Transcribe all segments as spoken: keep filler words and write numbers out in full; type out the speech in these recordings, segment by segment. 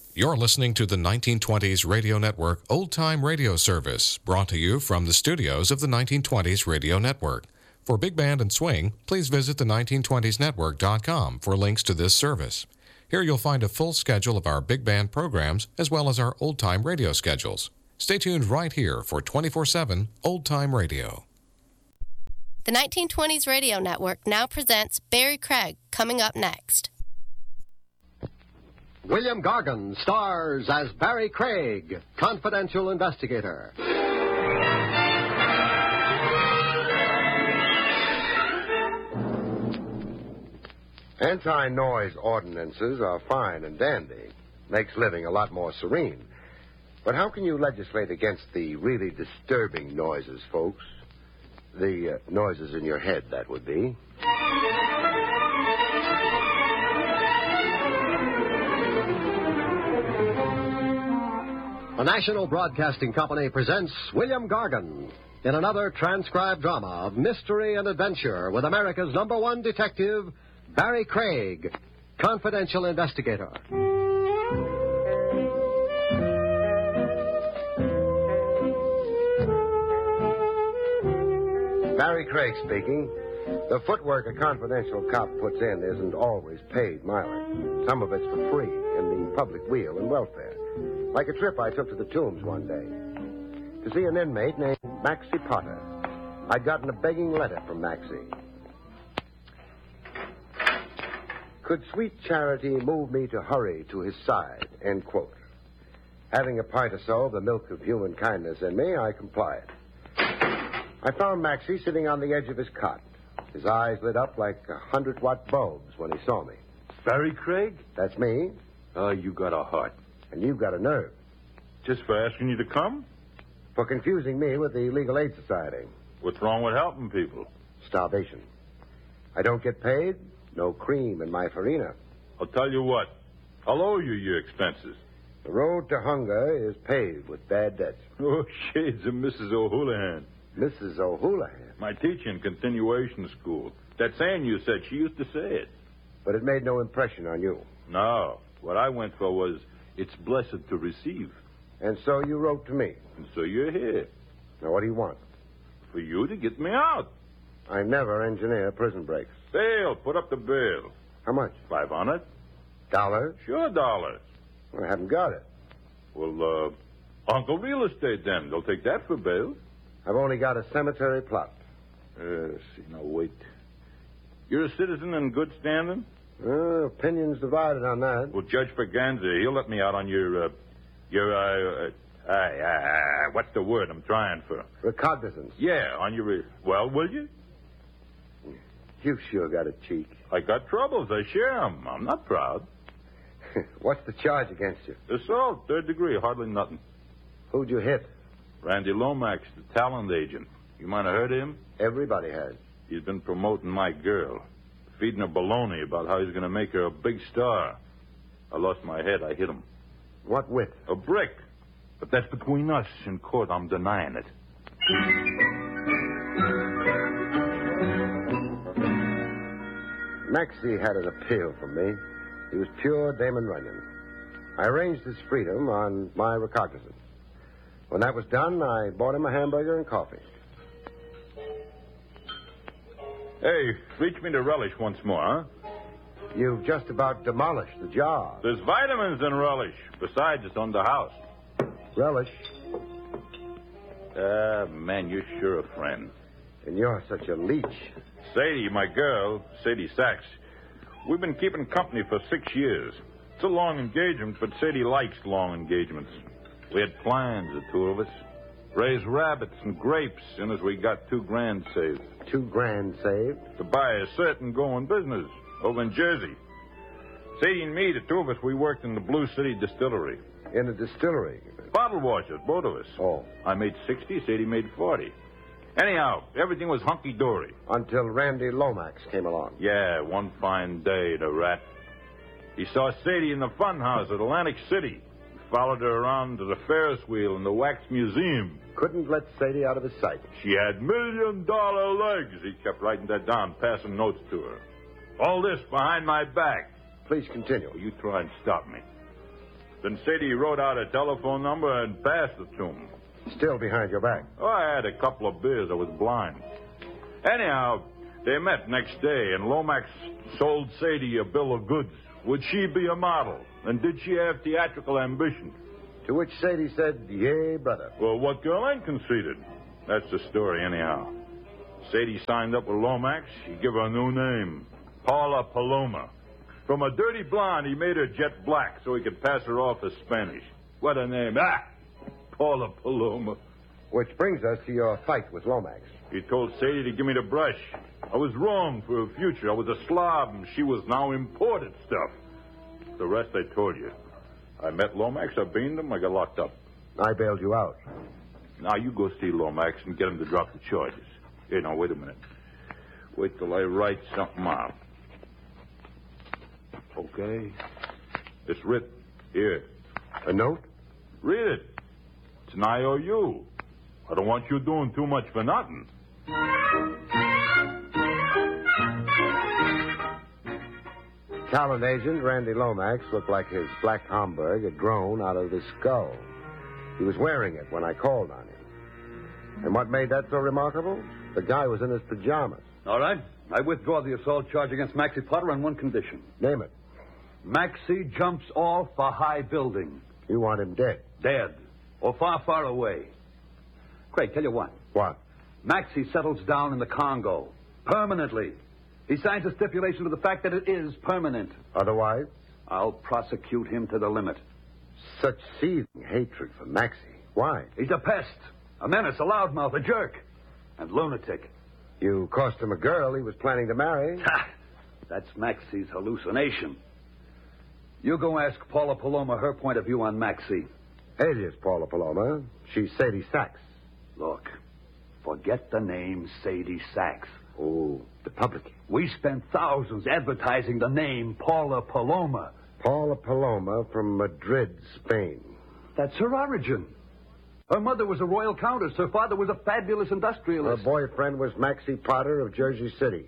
You're listening to the nineteen twenties Radio Network Old Time Radio Service, brought to you from the studios of the nineteen twenties Radio Network. For Big Band and Swing, please visit the nineteen twenties network dot com for links to this service. Here you'll find a full schedule of our big band programs as well as our old-time radio schedules. Stay tuned right here for twenty-four seven Old Time Radio. The nineteen twenties Radio Network now presents Barry Craig, coming up next. William Gargan stars as Barry Craig, confidential investigator. Anti-noise ordinances are fine and dandy. Makes living a lot more serene. But how can you legislate against the really disturbing noises, folks? The uh, noises in your head, that would be. The National Broadcasting Company presents William Gargan in another transcribed drama of mystery and adventure with America's number one detective, Barry Craig, confidential investigator. Barry Craig speaking. The footwork a confidential cop puts in isn't always paid mileage. Some of it's for free in the public weal and welfare. Like a trip I took to the Tombs one day to see an inmate named Maxie Potter. I'd gotten a begging letter from Maxie. Could sweet charity move me to hurry to his side, end quote. Having a pint or so of the milk of human kindness in me, I complied. I found Maxie sitting on the edge of his cot. His eyes lit up like a hundred-watt bulbs when he saw me. Barry Craig? That's me. Oh, you got a heart. And you've got a nerve. Just for asking you to come? For confusing me with the Legal Aid Society. What's wrong with helping people? Starvation. I don't get paid. No cream in my farina. I'll tell you what. I'll owe you your expenses. The road to hunger is paved with bad debts. Oh, shades of Missus O'Houlihan. Missus O'Houlihan? My teacher in continuation school. That saying you said, she used to say it. But it made no impression on you. No. What I went for was, it's blessed to receive. And so you wrote to me. And so you're here. Now, what do you want? For you to get me out. I never engineer prison breaks. Bail. Put up the bill. How much? Five hundred. Dollars? Sure, dollars. Well, I haven't got it. Well, uh, Uncle Real Estate, then. They'll take that for bail. I've only got a cemetery plot. Uh, see, now, wait. You're a citizen in good standing? Uh, opinions divided on that. Well, Judge Berganza, he'll let me out on your, uh, your, uh, uh, uh, uh, what's the word I'm trying for? Recognizance. Yeah, on your, re- well, will you? You've sure got a cheek. I got troubles. I share 'em. I'm not proud. What's the charge against you? Assault, third degree, hardly nothing. Who'd you hit? Randy Lomax, the talent agent. You might have heard of him? Everybody has. He's been promoting my girl, feeding her baloney about how he's going to make her a big star. I lost my head. I hit him. What with? A brick. But that's between us. In court, I'm denying it. Maxie had an appeal for me. He was pure Damon Runyon. I arranged his freedom on my recognizance. When that was done, I bought him a hamburger and coffee. Hey, reach me to relish once more, huh? You've just about demolished the job. There's vitamins in relish. Besides, it's on the house. Relish? Ah, uh, man, you're sure a friend. And you're such a leech. Sadie, my girl, Sadie Sachs, we've been keeping company for six years. It's a long engagement, but Sadie likes long engagements. We had plans, the two of us. Raise rabbits and grapes soon as we got two grand saved. Two grand saved? To buy a certain going business over in Jersey. Sadie and me, the two of us, we worked in the Blue City Distillery. In a distillery? Bottle washers, both of us. Oh. I made sixty, Sadie made forty. Anyhow, everything was hunky-dory. Until Randy Lomax came along. Yeah, one fine day, the rat. He saw Sadie in the funhouse at Atlantic City. He followed her around to the Ferris wheel in the Wax Museum. Couldn't let Sadie out of his sight. She had million-dollar legs. He kept writing that down, passing notes to her. All this behind my back. Please continue. Well, you try and stop me. Then Sadie wrote out a telephone number and passed it to him. Still behind your back. Oh, I had a couple of beers. I was blind. Anyhow, they met next day, and Lomax sold Sadie a bill of goods. Would she be a model? And did she have theatrical ambition? To which Sadie said, yay, brother. Well, what girl ain't conceited? That's the story, anyhow. Sadie signed up with Lomax. He gave her a new name, Paula Paloma. From a dirty blonde, he made her jet black so he could pass her off as Spanish. What a name. Ah, Paula Paloma. Which brings us to your fight with Lomax. He told Sadie to give me the brush. I was wrong for her future. I was a slob, and she was now imported stuff. The rest I told you. I met Lomax, I beaned him, I got locked up. I bailed you out. Now you go see Lomax and get him to drop the charges. Here, now, wait a minute. Wait till I write something out. Okay. It's written. Here. A note? Read it. It's an I O U. I don't want you doing too much for nothing. Talent agent Randy Lomax looked like his black Homburg had grown out of his skull. He was wearing it when I called on him. And what made that so remarkable? The guy was in his pajamas. All right. I withdraw the assault charge against Maxie Potter on one condition. Name it. Maxie jumps off a high building. You want him dead? Dead. Or far, far away. Craig, tell you what. What? Maxie settles down in the Congo. Permanently. He signs a stipulation to the fact that it is permanent. Otherwise? I'll prosecute him to the limit. Such seething hatred for Maxie. Why? He's a pest, a menace, a loudmouth, a jerk, and lunatic. You cost him a girl he was planning to marry. Ha! That's Maxie's hallucination. You go ask Paula Paloma her point of view on Maxie. Alias Paula Paloma. She's Sadie Sachs. Look, forget the name Sadie Sachs. Oh, the public. We spent thousands advertising the name Paula Paloma. Paula Paloma from Madrid, Spain. That's her origin. Her mother was a royal countess. Her father was a fabulous Her industrialist. boyfriend was Maxie Potter of Jersey City.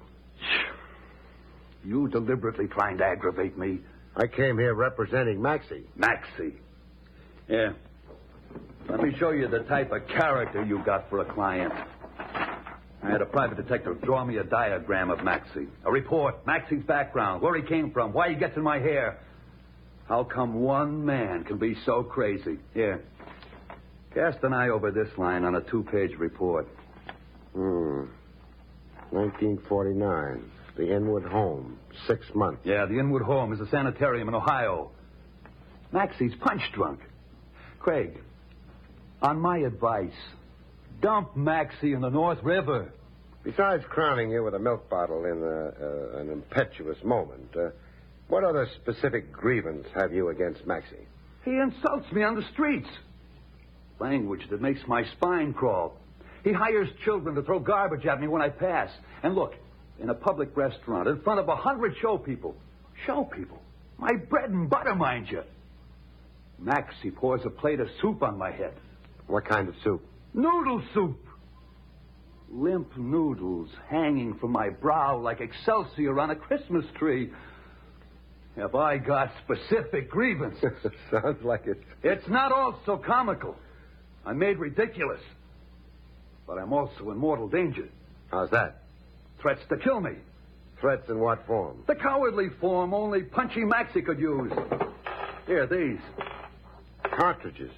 You deliberately trying to aggravate me. I came here representing Maxie. Maxie. Yeah. Let me show you the type of character you got for a client. I had a private detective draw me a diagram of Maxie. A report, Maxie's background, where he came from, why he gets in my hair. How come one man can be so crazy? Here. Cast an eye over this line on a two-page report. Hmm. nineteen forty-nine. The Inwood Home. Six months. Yeah, the Inwood Home is a sanitarium in Ohio. Maxie's punch drunk. Craig, on my advice, dump Maxie in the North River. Besides crowning you with a milk bottle in a, uh, an impetuous moment, uh, what other specific grievance have you against Maxie? He insults me on the streets. Language that makes my spine crawl. He hires children to throw garbage at me when I pass. And look, in a public restaurant, in front of a hundred show people. Show people? My bread and butter, mind you. Maxie pours a plate of soup on my head. What kind of soup? Noodle soup. Limp noodles hanging from my brow like Excelsior on a Christmas tree. Have I got specific grievances? Sounds like it. It's not all so comical. I'm made ridiculous. But I'm also in mortal danger. How's that? Threats to kill me. Threats in what form? The cowardly form only Punchy Maxie could use. Here, these. Cartridges.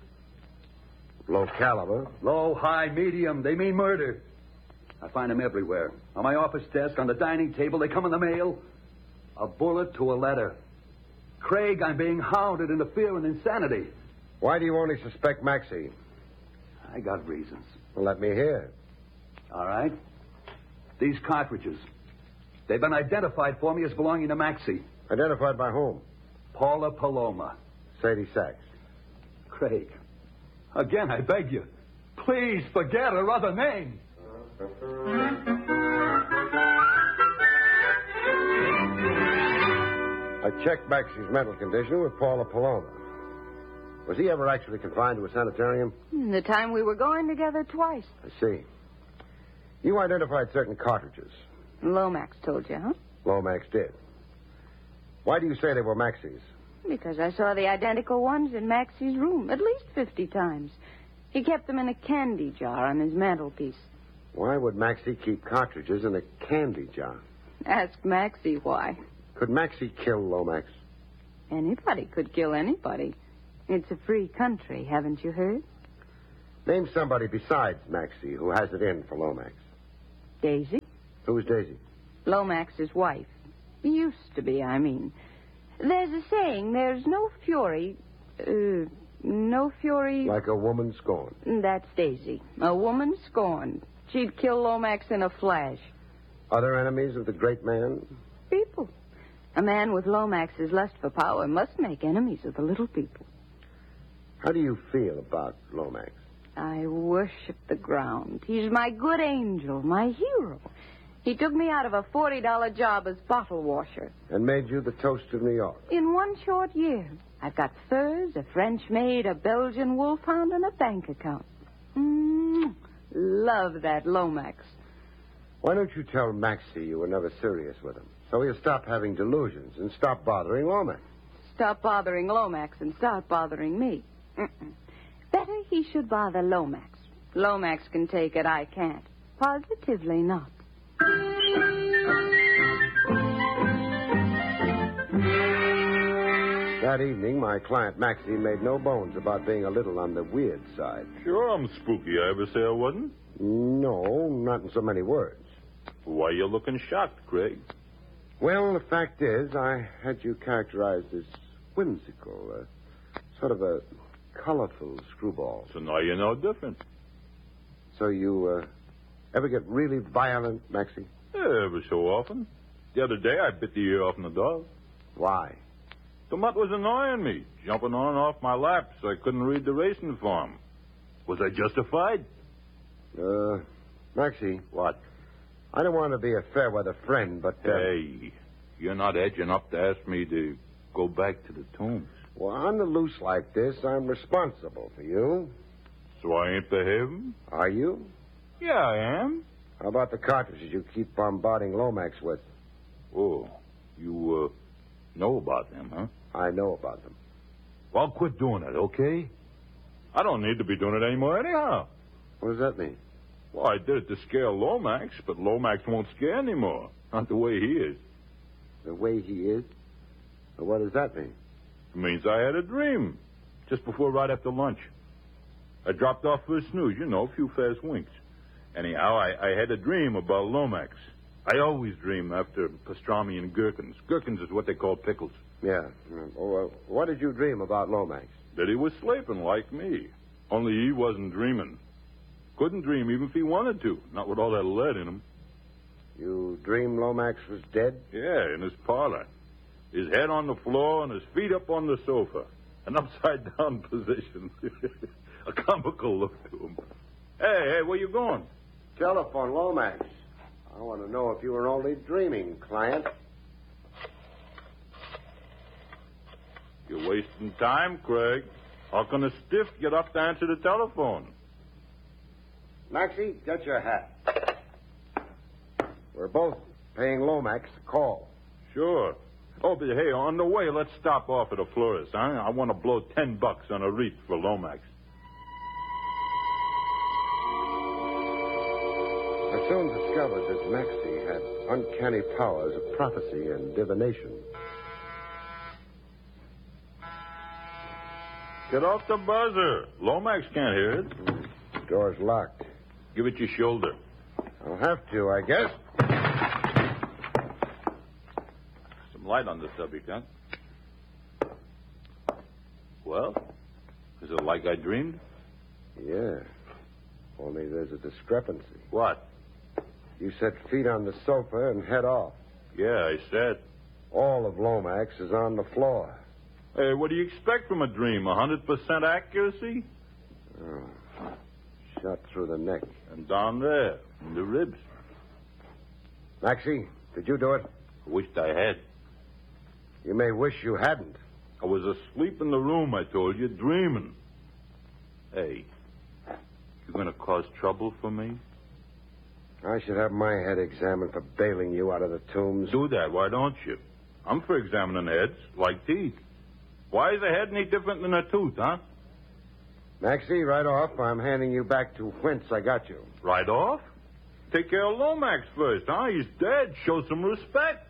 Low caliber. Low, high, medium. They mean murder. I find them everywhere. On my office desk, on the dining table. They come in the mail. A bullet to a letter. Craig, I'm being hounded into fear and insanity. Why do you only suspect Maxie? I got reasons. Well, let me hear. All right. These cartridges. They've been identified for me as belonging to Maxie. Identified by whom? Paula Paloma. Sadie Sachs. Craig. Again, I beg you. Please forget her other name. I checked Maxie's mental condition with Paula Paloma. Was he ever actually confined to a sanitarium? The time we were going together twice. I see. You identified certain cartridges. Lomax told you, huh? Lomax did. Why do you say they were Maxie's? Because I saw the identical ones in Maxie's room at least fifty times. He kept them in a candy jar on his mantelpiece. Why would Maxie keep cartridges in a candy jar? Ask Maxie why. Could Maxie kill Lomax? Anybody could kill anybody. It's a free country, haven't you heard? Name somebody besides Maxie who has it in for Lomax. Daisy? Who's Daisy? Lomax's wife. Used to be, I mean. There's a saying, there's no fury... Uh, no fury... Like a woman scorned. That's Daisy. A woman scorned. She'd kill Lomax in a flash. Other enemies of the great man? People. A man with Lomax's lust for power must make enemies of the little people. How do you feel about Lomax? I worship the ground. He's my good angel, my hero. He took me out of a forty dollar job as bottle washer. And made you the toast of New York. In one short year, I've got furs, a French maid, a Belgian wolfhound, and a bank account. Mm, love that Lomax. Why don't you tell Maxie you were never serious with him? So he'll stop having delusions and stop bothering Lomax. Stop bothering Lomax and start bothering me. Mm-mm. Better he should bother Lomax. Lomax can take it, I can't. Positively not. That evening, my client Maxie made no bones about being a little on the weird side. Sure, I'm spooky. I ever say I wasn't? No, not in so many words. Why you looking shocked, Craig? Well, the fact is, I had you characterized as whimsical, uh, sort of a colorful screwball. So now you know different. So you uh, ever get really violent, Maxie? Yeah, every so often. The other day, I bit the ear off the dog. Why? The mutt was annoying me, jumping on and off my lap so I couldn't read the racing form. Was I justified? Uh, Maxie. What? I don't want to be a fair-weather friend, but... Uh, Hey, you're not edging up to ask me to go back to the tombs. Well, on the loose like this, I'm responsible for you. So I ain't behaving? Are you? Yeah, I am. How about the cartridges you keep bombarding Lomax with? Oh, you, uh, know about them, huh? I know about them. Well, quit doing it, okay? I don't need to be doing it anymore anyhow. What does that mean? Well, I did it to scare Lomax, but Lomax won't scare anymore. Not the way he is. The way he is? Well, what does that mean? It means I had a dream just before right after lunch. I dropped off for a snooze, you know, a few fast winks. Anyhow, I, I had a dream about Lomax. I always dream after pastrami and gherkins. Gherkins is what they call pickles. Yeah. Oh, well, what did you dream about Lomax? That he was sleeping like me. Only he wasn't dreaming. Couldn't dream even if he wanted to. Not with all that lead in him. You dream Lomax was dead? Yeah, in his parlor. His head on the floor and his feet up on the sofa. An upside-down position. A comical look to him. Hey, hey, where you going? Telephone Lomax. I want to know if you were only dreaming, client. You're wasting time, Craig. How can a stiff get up to answer the telephone? Maxie, get your hat. We're both paying Lomax a call. Sure. Oh, but hey, on the way, let's stop off at a florist, huh? I want to blow ten bucks on a wreath for Lomax. I soon discovered that Maxie had uncanny powers of prophecy and divination. Get off the buzzer. Lomax can't hear it. The door's locked. Give it your shoulder. I'll have to, I guess. Some light on the subject, huh? Well, is it like I dreamed? Yeah. Only there's a discrepancy. What? You set feet on the sofa and head off. Yeah, I said. All of Lomax is on the floor. Hey, what do you expect from a dream? A hundred percent accuracy? Oh. Shot through the neck. And down there, in the ribs. Maxie, did you do it? I wished I had. You may wish you hadn't. I was asleep in the room, I told you, dreaming. Hey, you going to cause trouble for me? I should have my head examined for bailing you out of the tombs. Do that, why don't you? I'm for examining heads, like teeth. Why is a head any different than a tooth, huh? Maxie, right off, I'm handing you back to whence I got you. Right off? Take care of Lomax first, huh? He's dead. Show some respect.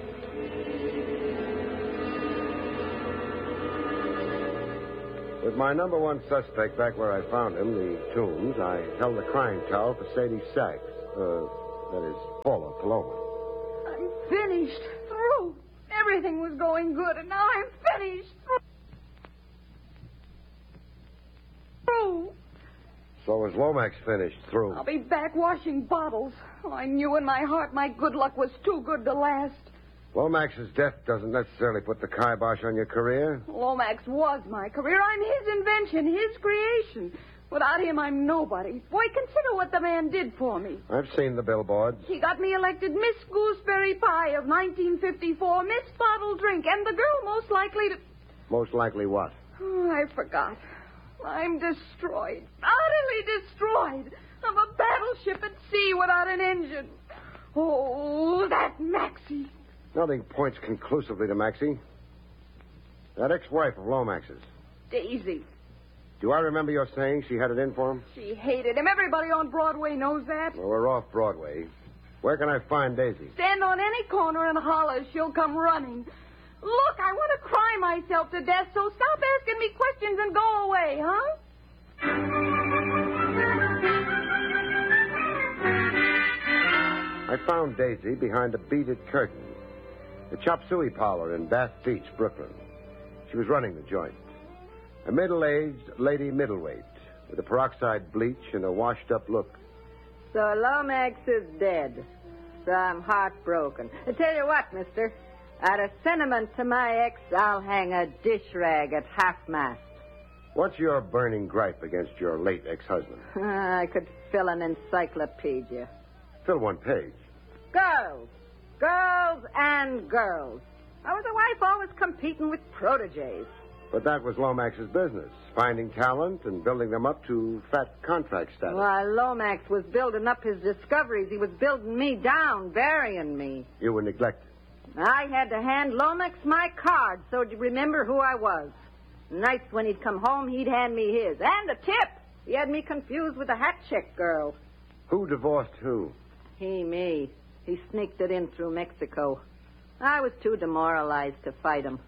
With my number one suspect back where I found him, the Tombs, I held the crying towel for Sadie Sachs. Uh, that is, Paula Paloma. I'm finished. Through. Everything was going good, and now I'm finished. Through. So is Lomax finished through? I'll be back washing bottles. Oh, I knew in my heart my good luck was too good to last. Lomax's death doesn't necessarily put the kibosh on your career. Lomax was my career. I'm his invention, his creation. Without him, I'm nobody. Boy, consider what the man did for me. I've seen the billboards. He got me elected Miss Gooseberry Pie of nineteen fifty-four, Miss Bottle Drink, and the girl most likely to... Most likely what? Oh, I forgot. I'm destroyed. Utterly destroyed. I'm a battleship at sea without an engine. Oh, that Maxie. Nothing points conclusively to Maxie. That ex-wife of Lomax's. Daisy. Do I remember your saying she had it in for him? She hated him. Everybody on Broadway knows that. Well, we're off Broadway. Where can I find Daisy? Stand on any corner and holler. She'll come running. Look, I want to cry myself to death, so stop asking me questions and go away, huh? I found Daisy behind a beaded curtain. The Chop Suey parlor in Bath Beach, Brooklyn. She was running the joint. A middle-aged lady middleweight with a peroxide bleach and a washed-up look. So Lomax is dead. So I'm heartbroken. I tell you what, mister. Out of sentiment to my ex, I'll hang a dish rag at half-mast. What's your burning gripe against your late ex-husband? I could fill an encyclopedia. Fill one page. Girls. Girls and girls. I was a wife always competing with proteges. But that was Lomax's business, finding talent and building them up to fat contract status. While Lomax was building up his discoveries, he was building me down, burying me. You were neglected. I had to hand Lomax my card so he'd remember who I was. Nights when he'd come home, he'd hand me his. And a tip. He had me confused with a hat check girl. Who divorced who? He, me. He sneaked it in through Mexico. I was too demoralized to fight him.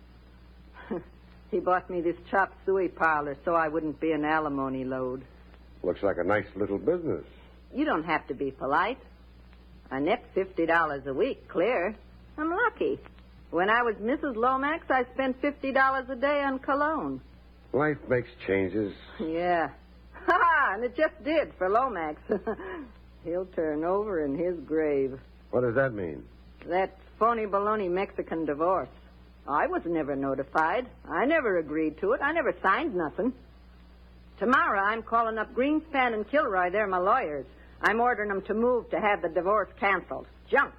He bought me this chop suey parlor so I wouldn't be an alimony load. Looks like a nice little business. You don't have to be polite. I net fifty dollars a week, clear. I'm lucky. When I was Missus Lomax, I spent fifty dollars a day on cologne. Life makes changes. Yeah. Ha! And it just did for Lomax. He'll turn over in his grave. What does that mean? That phony baloney Mexican divorce. I was never notified. I never agreed to it. I never signed nothing. Tomorrow, I'm calling up Greenspan and Kilroy. They're my lawyers. I'm ordering them to move to have the divorce canceled. Junked.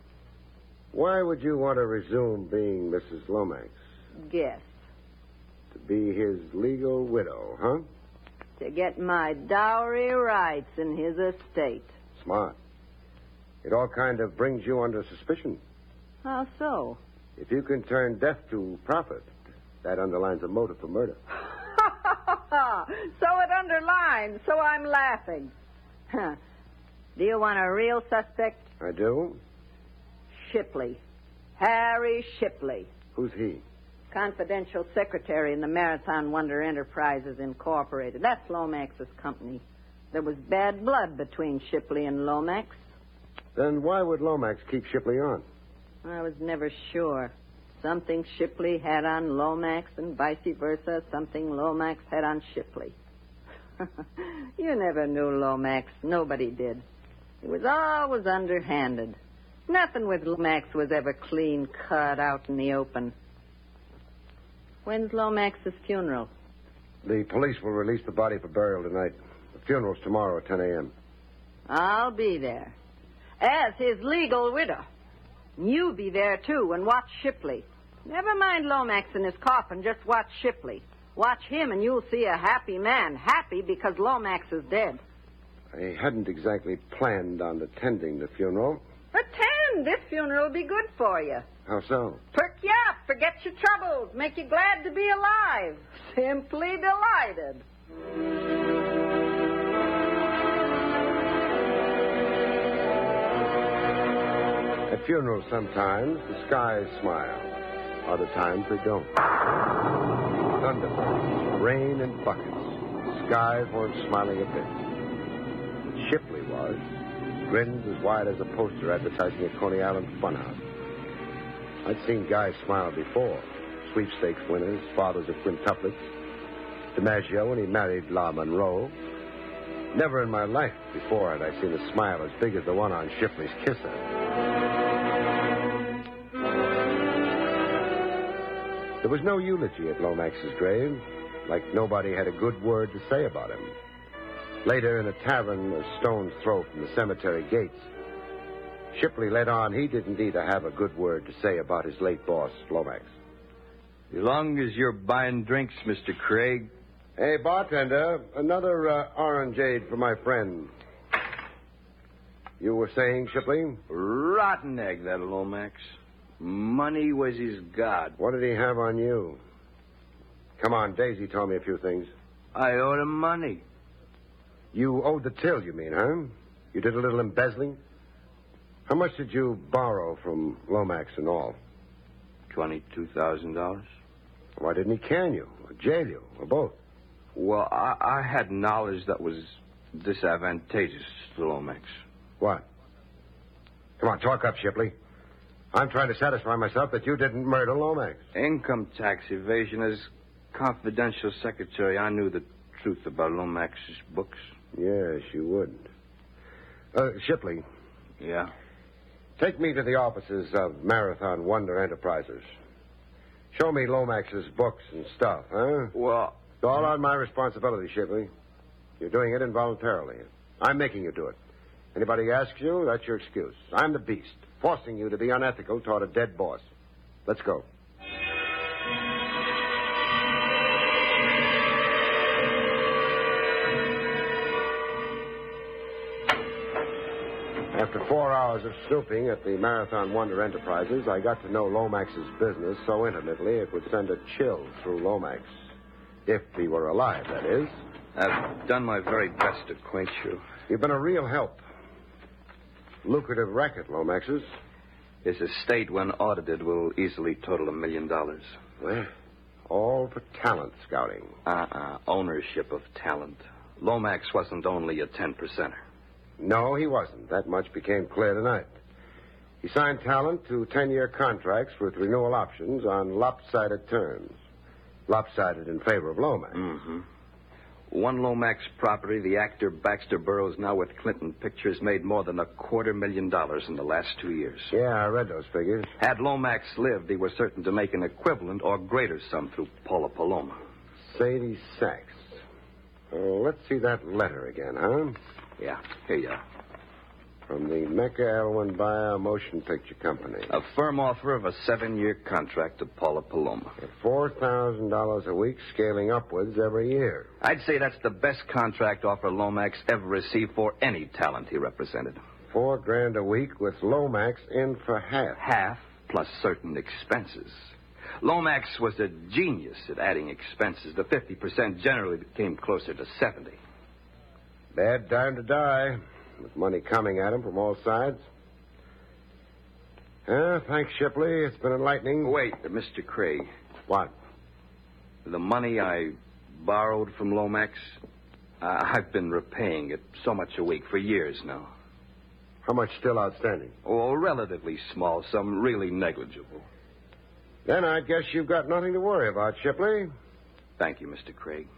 Why would you want to resume being Missus Lomax? Guess. To be his legal widow, huh? To get my dowry rights in his estate. Smart. It all kind of brings you under suspicion. How so? If you can turn death to profit, that underlines a motive for murder. So it underlines, so I'm laughing. Huh. Do you want a real suspect? I do? Shipley. Harry Shipley. Who's he? Confidential secretary in the Marathon Wonder Enterprises, Incorporated. That's Lomax's company. There was bad blood between Shipley and Lomax. Then why would Lomax keep Shipley on? I was never sure. Something Shipley had on Lomax and vice versa. Something Lomax had on Shipley. You never knew Lomax. Nobody did. He was always underhanded. Nothing with Lomax was ever clean cut out in the open. When's Lomax's funeral? The police will release the body for burial tonight. The funeral's tomorrow at ten a.m. I'll be there. As his legal widow. You be there, too, and watch Shipley. Never mind Lomax in his coffin. Just watch Shipley. Watch him, and you'll see a happy man. Happy because Lomax is dead. I hadn't exactly planned on attending the funeral. Attend! Then this funeral will be good for you. How so? Perk you up, forget your troubles, make you glad to be alive. Simply delighted. At funerals, sometimes the skies smile. Other times they don't. Thunderbirds, rain and buckets. The skies weren't smiling a bit. But Shipley was. Grins as wide as a poster advertising a Coney Island funhouse. I'd seen guys smile before. Sweepstakes winners, fathers of quintuplets. DiMaggio when he married La Monroe. Never in my life before had I seen a smile as big as the one on Shipley's kisser. There was no eulogy at Lomax's grave, like nobody had a good word to say about him. Later, in a tavern a stone's throw from the cemetery gates, Shipley let on he didn't either have a good word to say about his late boss, Lomax. As long as you're buying drinks, Mister Craig. Hey, bartender, another uh, orangeade for my friend. You were saying, Shipley? Rotten egg, that Lomax. Money was his god. What did he have on you? Come on, Daisy told me a few things. I owed him money. You owed the till, you mean, huh? You did a little embezzling? How much did you borrow from Lomax and all? Twenty-two thousand dollars. Why didn't he can you, or jail you, or both? Well, I, I had knowledge that was disadvantageous to Lomax. What? Come on, talk up, Shipley. I'm trying to satisfy myself that you didn't murder Lomax. Income tax evasion. As confidential secretary, I knew the truth about Lomax's books. Yes, you would. Uh, Shipley. Yeah? Take me to the offices of Marathon Wonder Enterprises. Show me Lomax's books and stuff, huh? Well... It's all on my responsibility, Shipley. You're doing it involuntarily. I'm making you do it. Anybody asks you, that's your excuse. I'm the beast, forcing you to be unethical toward a dead boss. Let's go. After four hours of snooping at the Marathon Wonder Enterprises, I got to know Lomax's business so intimately it would send a chill through Lomax. If he were alive, that is. I've done my very best to acquaint you. You've been a real help. Lucrative racket, Lomax's. His estate, when audited, will easily total a million dollars. Well, all for talent scouting. Uh-uh. Ownership of talent. Lomax wasn't only a ten percenter. No, he wasn't. That much became clear tonight. He signed talent to ten-year contracts with renewal options on lopsided terms. Lopsided in favor of Lomax. Mm-hmm. One Lomax property, the actor Baxter Burroughs, now with Clinton Pictures, made more than a quarter million dollars in the last two years. Yeah, I read those figures. Had Lomax lived, he was certain to make an equivalent or greater sum through Paula Paloma. Sadie Sachs. Oh, let's see that letter again, huh? Yeah, here you are. From the Mecca Elwyn Bayer Motion Picture Company. A firm offer of a seven-year contract to Paula Paloma. At four thousand dollars a week, scaling upwards every year. I'd say that's the best contract offer Lomax ever received for any talent he represented. Four grand a week with Lomax in for half. Half plus certain expenses. Lomax was a genius at adding expenses. The fifty percent generally came closer to seventy. Bad time to die. With money coming at him from all sides. Uh, thanks, Shipley. It's been enlightening. Wait, Mister Craig. What? The money I borrowed from Lomax, uh, I've been repaying it so much a week for years now. How much still outstanding? Oh, relatively small, some really negligible. Then I guess you've got nothing to worry about, Shipley. Thank you, Mister Craig.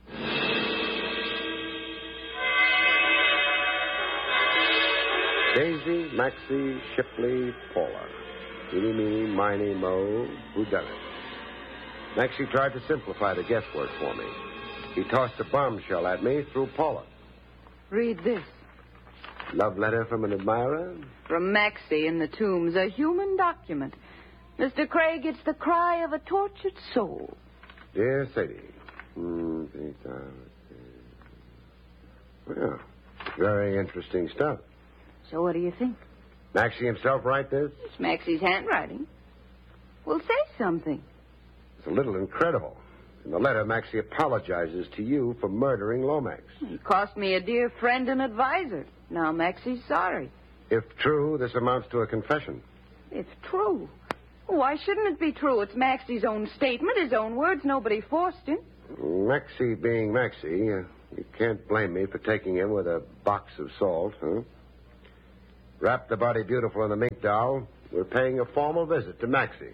Daisy, Maxie, Shipley, Paula. Eeny, meeny, miny, mo, who done it? Maxie tried to simplify the guesswork for me. He tossed a bombshell at me through Paula. Read this. Love letter from an admirer? From Maxie in the Tombs, a human document. Mister Craig, it's the cry of a tortured soul. Dear Sadie. Mm, well, very interesting stuff. So what do you think? Maxie himself write this? It's Maxie's handwriting. Well, say something. It's a little incredible. In the letter, Maxie apologizes to you for murdering Lomax. He cost me a dear friend and advisor. Now Maxie's sorry. If true, this amounts to a confession. It's true. Why shouldn't it be true? It's Maxie's own statement, his own words. Nobody forced him. Maxie being Maxie, uh, you can't blame me for taking him with a box of salt, huh? Wrap the body beautiful in the mink doll. We're paying a formal visit to Maxie.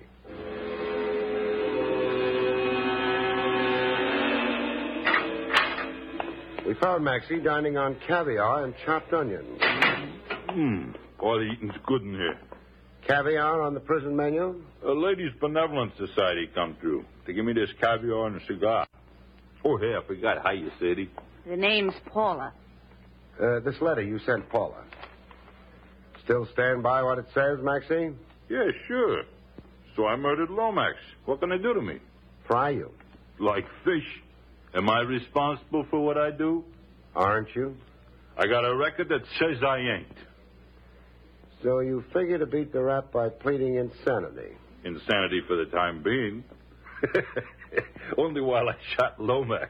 We found Maxie dining on caviar and chopped onions. Hmm. All the eating's good in here. Caviar on the prison menu? A ladies' benevolent society come through to give me this caviar and a cigar. Oh, hey, I forgot. How you, Sadie? The name's Paula. Uh, this letter you sent Paula. Still stand by what it says, Maxie? Yeah, sure. So I murdered Lomax. What can they do to me? Fry you. Like fish. Am I responsible for what I do? Aren't you? I got a record that says I ain't. So you figure to beat the rap by pleading insanity? Insanity for the time being. Only while I shot Lomax.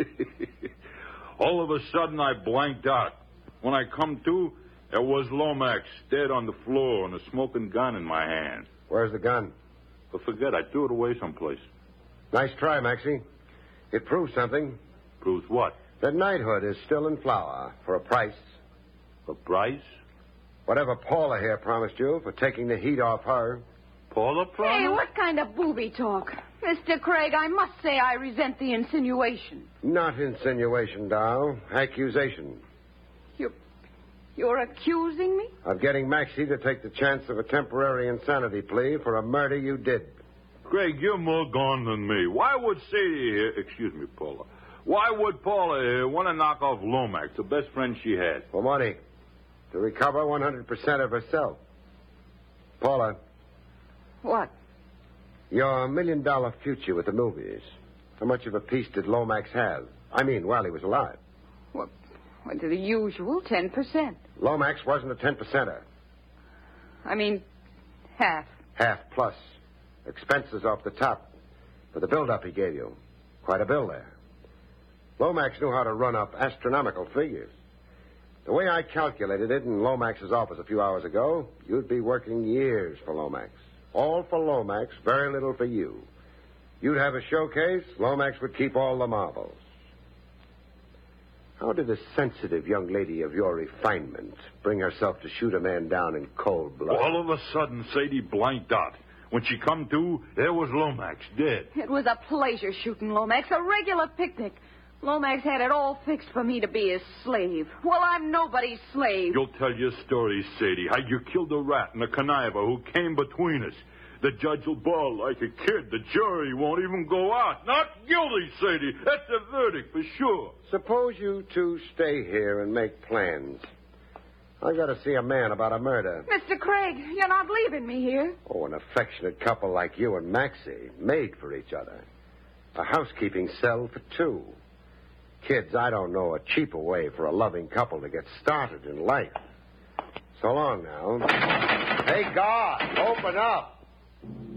All of a sudden, I blanked out. When I come to, there was Lomax dead on the floor and a smoking gun in my hand. Where's the gun? But forget, I threw it away someplace. Nice try, Maxie. It proves something. Proves what? That knighthood is still in flower for a price. A price? Whatever Paula here promised you for taking the heat off her. Paula promised? Hey, what kind of booby talk? Mister Craig, I must say I resent the insinuation. Not insinuation, doll. Accusation. You, you're accusing me? Of getting Maxie to take the chance of a temporary insanity plea for a murder you did. Craig, you're more gone than me. Why would Sadie here, excuse me, Paula, why would Paula here want to knock off Lomax, the best friend she had? For money. To recover one hundred percent of herself. Paula. What? Your million-dollar future with the movies. How much of a piece did Lomax have? I mean, while he was alive. What? What, the usual ten percent. Lomax wasn't a ten percenter. I mean, half. Half plus. Expenses off the top. For the build-up he gave you. Quite a bill there. Lomax knew how to run up astronomical figures. The way I calculated it in Lomax's office a few hours ago, you'd be working years for Lomax. All for Lomax, very little for you. You'd have a showcase, Lomax would keep all the marbles. How did a sensitive young lady of your refinement bring herself to shoot a man down in cold blood? All of a sudden, Sadie blanked out. When she come to, there was Lomax, dead. It was a pleasure shooting Lomax, a regular picnic. Lomax had it all fixed for me to be his slave. Well, I'm nobody's slave. You'll tell your story, Sadie, how you killed a rat and a conniver who came between us. The judge will bawl like a kid. The jury won't even go out. Not guilty, Sadie. That's a verdict for sure. Suppose you two stay here and make plans. I got to see a man about a murder. Mister Craig, you're not leaving me here. Oh, an affectionate couple like you and Maxie, made for each other. A housekeeping cell for two. Kids, I don't know a cheaper way for a loving couple to get started in life. So long now. Hey, God, open up.